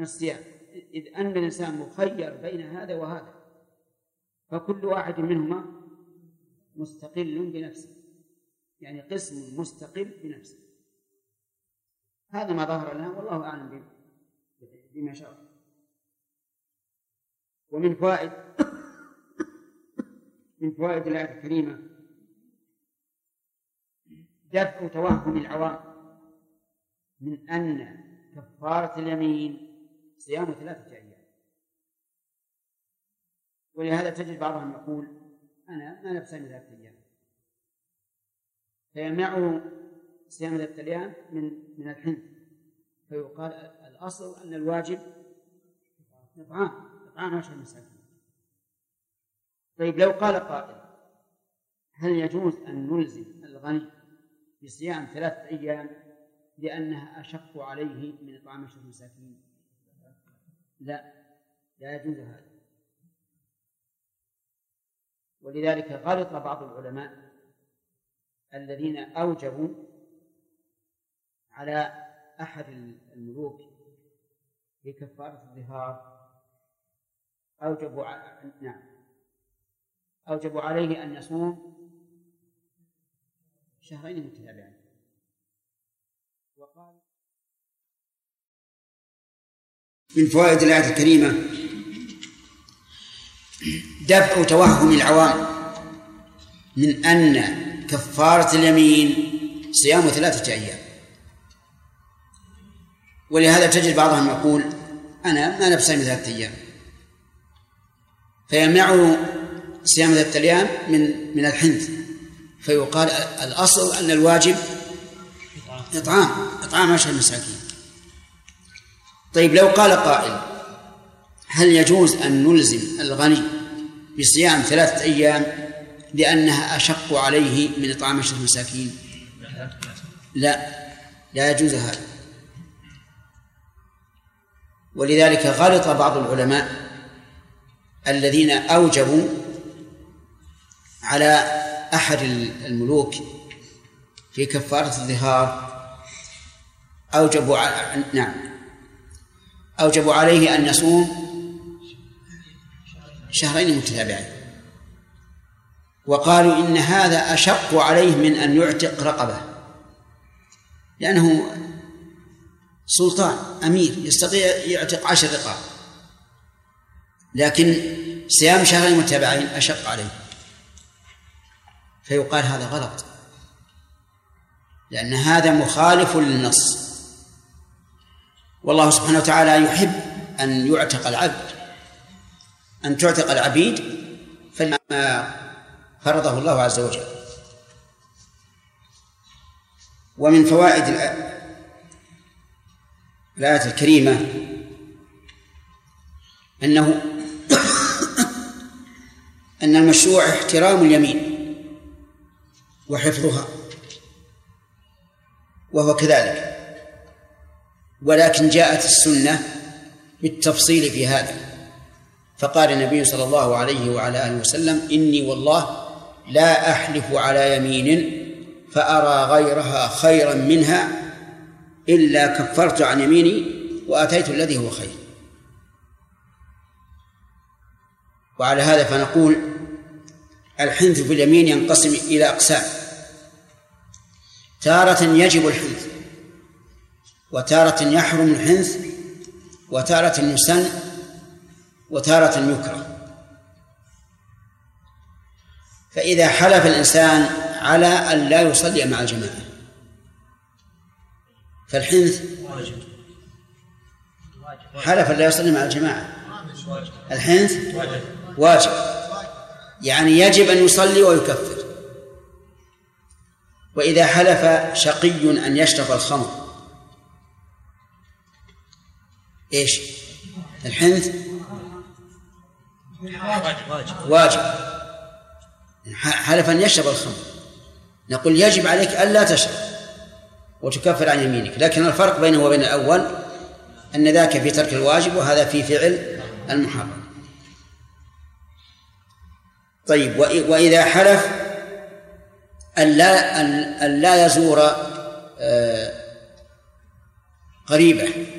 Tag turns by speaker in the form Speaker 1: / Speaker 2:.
Speaker 1: الصيام، إذ أن الإنسان مخير بين هذا وهذا، فكل واحد منهما مستقل بنفسه، يعني قسم مستقل بنفسه. هذا ما ظهر لنا والله أعلم بما شاء. ومن فوائد الآية الكريمة دفع توهم العوام من أن كفارة اليمين صيام 3 أيام. ولهذا تجد بعضهم يقول أنا ما نفسي 3 أيام، فيمنعه صيام 3 أيام من الحنث، فيقال الأصل أن الواجب إطعام 10 مساكين. طيب لو قال قائل هل يجوز أن نلزم الغني بصيام 3 أيام لأنها أشق عليه من إطعام 10 مساكين؟ لا يجوز هذا. ولذلك غلط بعض العلماء الذين أوجبوا على أحد الملوك في كفارة الظهار، أوجبوا عليه أن يصوم 2 متتابعين. وقال من فوائد الآية الكريمة دفع توهم العوام من أن كفارة اليمين صيام 3 أيام. ولهذا تجد بعضهم يقول أنا ما نفسي 3 أيام، فيمنعه صيام 3 أيام من الحنث، فيقال الأصل أن الواجب إطعام 10 مساكين. طيب لو قال قائل هل يجوز أن نلزم الغني بصيام 3 أيام لأنها أشق عليه من إطعام 10 مساكين؟ لا يجوز هذا. ولذلك غلط بعض العلماء الذين أوجبوا على أحد الملوك في كفارة الظهار، أوجبوا عليه أن يصوم 2 متتابعين، وقالوا إن هذا أشق عليه من أن يعتق رقبة، لأنه سلطان أمير يستطيع يعتق 10 رقاب، لكن صيام 2 متتابعين أشق عليه. فيقال هذا غلط، لأن هذا مخالف للنص. والله سبحانه وتعالى يحب أن يعتق العبد، أن تعتق العبيد، فلما فرضه الله عز وجل. ومن فوائد الآية الكريمة أنه أن المشروع احترام اليمين وحفظها، وهو كذلك، ولكن جاءت السنة بالتفصيل في هذا، فقال النبي صلى الله عليه وعلى آله وسلم إني والله لا أحلف على يمين فأرى غيرها خيرا منها إلا كفرت عن يميني وأتيت الذي هو خير. وعلى هذا فنقول الحنث في اليمين ينقسم إلى أقسام: تارة يجب الحنث، وتارة يحرم الحنث، وتارة يسن، وتارة يكره. فإذا حلف الإنسان على أن لا يصلي مع الجماعة فالحنث حلف أن لا يصلي مع الجماعة، الحنث واجب، يعني يجب أن يصلي ويكفر. وإذا حلف شقي أن يشرب الخمر إيش؟ الحنث واجب، حلف أن يشرب الخمر، نقول يجب عليك ألا تشرب وتكفر عن يمينك. لكن الفرق بينه وبين الأول أن ذاك في ترك الواجب وهذا في فعل المحرم. طيب، وإذا حلف أن لا يزور قريبه